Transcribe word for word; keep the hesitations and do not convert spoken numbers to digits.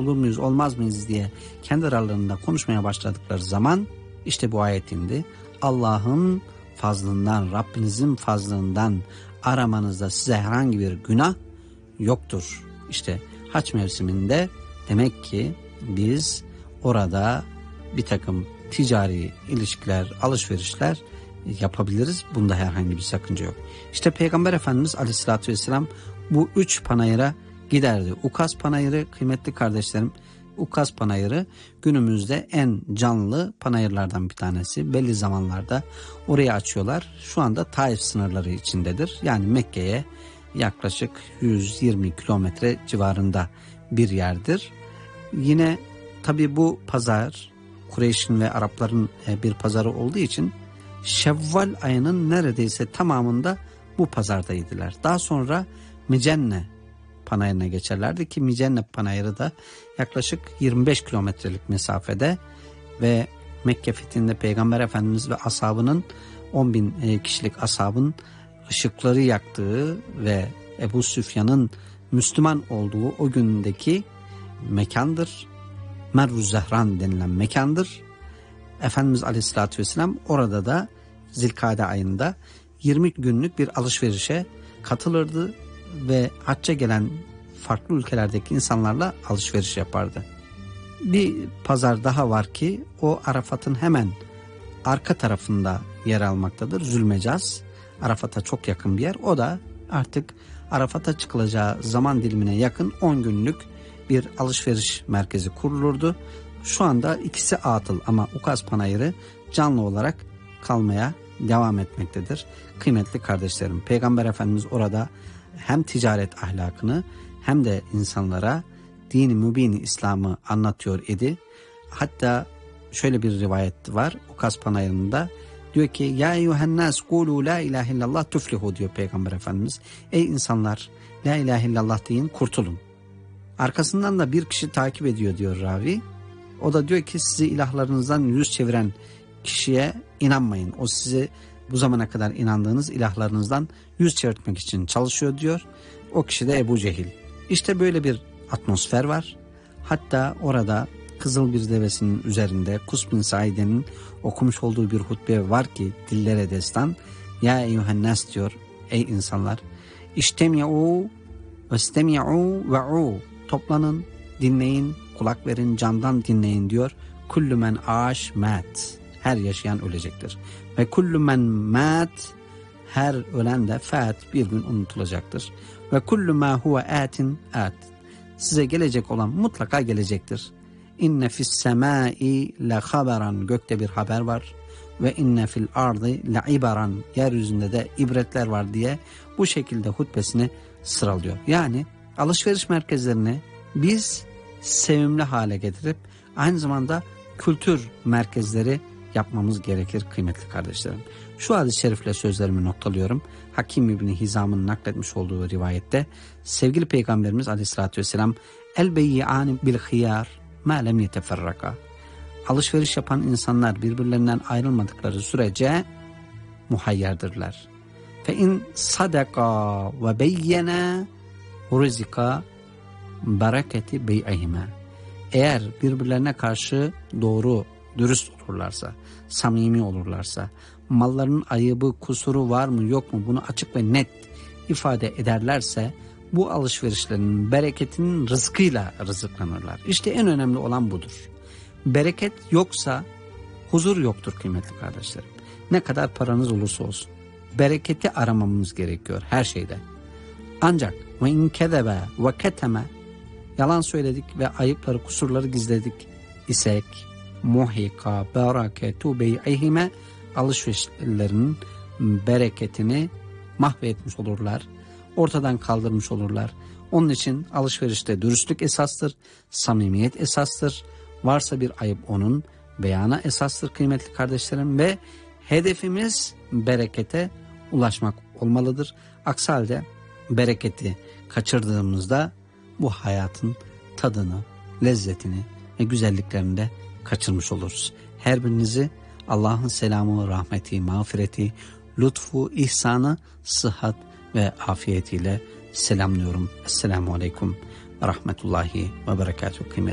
olur muyuz olmaz mıyız diye kendi aralarında konuşmaya başladıkları zaman işte bu ayet indi. Allah'ın fazlından, Rabbinizin fazlından aramanızda size herhangi bir günah yoktur. İşte hac mevsiminde demek ki biz orada bir takım ticari ilişkiler, alışverişler yapabiliriz. Bunda herhangi bir sakınca yok. İşte Peygamber Efendimiz Aleyhisselatü Vesselam bu üç panayıra giderdi. Ukaz panayırı, kıymetli kardeşlerim, Ukaz panayırı günümüzde en canlı panayırlardan bir tanesi. Belli zamanlarda orayı açıyorlar. Şu anda Taif sınırları içindedir. Yani Mekke'ye yaklaşık yüz yirmi kilometre civarında bir yerdir. Yine tabii bu pazar Kureyş'in ve Arapların bir pazarı olduğu için Şevval ayının neredeyse tamamında bu pazardaydılar. Daha sonra Micenne panayırına geçerlerdi ki Micenne panayırı da yaklaşık yirmi beş kilometrelik mesafede ve Mekke fethinde Peygamber Efendimiz ve ashabının on bin kişilik ashabın ışıkları yaktığı ve Ebu Süfyan'ın Müslüman olduğu o gündeki mekandır. Merru Zehran denilen mekandır. Efendimiz Aleyhisselatü Vesselam orada da Zilkade ayında yirmi günlük bir alışverişe katılırdı ve hacca gelen farklı ülkelerdeki insanlarla alışveriş yapardı. Bir pazar daha var ki o Arafat'ın hemen arka tarafında yer almaktadır. Zülmecaz, Arafat'a çok yakın bir yer. O da artık Arafat'a çıkılacağı zaman dilimine yakın on günlük bir alışveriş merkezi kurulurdu. Şu anda ikisi atıl ama Ukaz panayırı canlı olarak kalmaya devam etmektedir. Kıymetli kardeşlerim, Peygamber Efendimiz orada hem ticaret ahlakını hem de insanlara dini mübini İslam'ı anlatıyor idi. Hatta şöyle bir rivayet var Ukaz panayırında. Diyor ki ya eyyuhennas kulu la ilahe illallah tuflihu diyor Peygamber Efendimiz. Ey insanlar la ilahe illallah deyin kurtulun. Arkasından da bir kişi takip ediyor diyor ravi. O da diyor ki sizi ilahlarınızdan yüz çeviren kişiye inanmayın. O sizi bu zamana kadar inandığınız ilahlarınızdan yüz çevirtmek için çalışıyor diyor. O kişi de Ebu Cehil. İşte böyle bir atmosfer var. Hatta orada Kızıl bir devesinin üzerinde Kus bin Saide'nin okumuş olduğu bir hutbe var ki dillere destan. Ya eyyühennas diyor ey insanlar. İştemi'u ve istemi'u ve'u. Toplanın, dinleyin, kulak verin, candan dinleyin diyor. Kullu men aş mat. Her yaşayan ölecektir. Ve kullu men mat. Her ölen de fat bir gün unutulacaktır. Ve kullu ma huve atin at. Size gelecek olan mutlaka gelecektir. İnne fis semai le haberan. Gökte bir haber var. Ve inne fil ardı le ibaran. Yeryüzünde de ibretler var diye bu şekilde hutbesini sıralıyor. Yani alışveriş merkezlerini biz sevimli hale getirip aynı zamanda kültür merkezleri yapmamız gerekir kıymetli kardeşlerim. Şu hadis-i şerifle sözlerimi noktalıyorum. Hakim İbni Hizam'ın nakletmiş olduğu rivayette sevgili Peygamberimiz Aleyhisselatü Vesselam el beyyi'ani bil hiyar ma lem yeteferraka. Alışveriş yapan insanlar birbirlerinden ayrılmadıkları sürece muhayyerdırlar. Fe in sadaka ve beyyena rızika bereketi bey'ihime. Eğer birbirlerine karşı doğru, dürüst olurlarsa, samimi olurlarsa, mallarının ayıbı, kusuru var mı yok mu bunu açık ve net ifade ederlerse bu alışverişlerinin bereketinin rızkıyla rızıklanırlar. İşte en önemli olan budur. Bereket yoksa huzur yoktur kıymetli kardeşlerim. Ne kadar paranız olursa olsun. Bereketi aramamız gerekiyor her şeyde. Ancak ve in kezebe ve keteme yalan söyledik ve ayıpları kusurları gizledik isek muhika beraketu bey'ihime alışverişlerinin bereketini mahvetmiş olurlar. Ortadan kaldırmış olurlar. Onun için alışverişte dürüstlük esastır, samimiyet esastır. Varsa bir ayıp onun beyana esastır kıymetli kardeşlerim ve hedefimiz berekete ulaşmak olmalıdır. Aksi halde bereketi kaçırdığımızda bu hayatın tadını, lezzetini ve güzelliklerini de kaçırmış oluruz. Her birinizi Allah'ın selamı, rahmeti, mağfireti, lütfu, ihsanı, sıhhat ve afiyetiyle selamlıyorum. Esselamu aleyküm ve rahmetullahi ve berekatuhu.